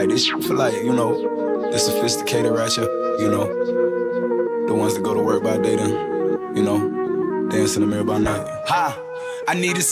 Like this shit for like, you know, the sophisticated ratchet, you know, the ones that go to work by day then, you know, dance in the mirror by night. Ha! I needed